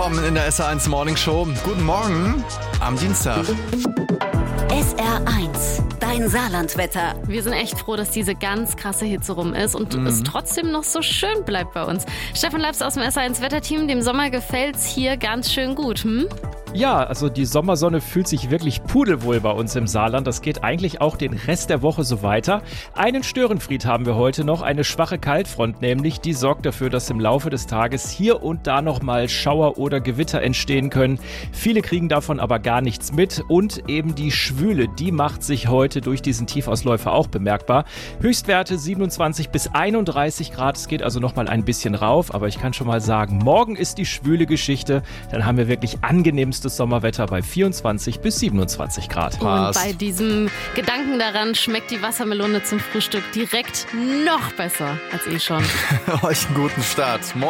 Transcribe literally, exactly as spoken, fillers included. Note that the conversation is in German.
willkommen in der S R eins Morning Show. Guten Morgen am Dienstag. S R eins, dein Saarlandwetter. Wir sind echt froh, dass diese ganz krasse Hitze rum ist und mhm. es trotzdem noch so schön bleibt bei uns. Stefan Leibs aus dem S R eins Wetterteam, dem Sommer gefällt's hier ganz schön gut, hm? Ja, also die Sommersonne fühlt sich wirklich pudelwohl bei uns im Saarland. Das geht eigentlich auch den Rest der Woche so weiter. Einen Störenfried haben wir heute noch, eine schwache Kaltfront nämlich. Die sorgt dafür, dass im Laufe des Tages hier und da nochmal Schauer oder Gewitter entstehen können. Viele kriegen davon aber gar nichts mit. Und eben die Schwüle, die macht sich heute durch diesen Tiefausläufer auch bemerkbar. Höchstwerte siebenundzwanzig bis einunddreißig Grad. Es geht also nochmal ein bisschen rauf. Aber ich kann schon mal sagen, morgen ist die schwüle Geschichte. Dann haben wir wirklich angenehmstes Sommerwetter bei vierundzwanzig bis siebenundzwanzig Grad. Und bei diesem Gedanken daran schmeckt die Wassermelone zum Frühstück direkt noch besser als eh schon. Euch einen guten Start. Morgen